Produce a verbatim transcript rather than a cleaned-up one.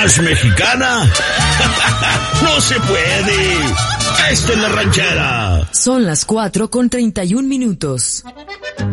¿Más mexicana? ¡No se puede! ¡Esta es la ranchera! Son las cuatro con treinta y un minutos.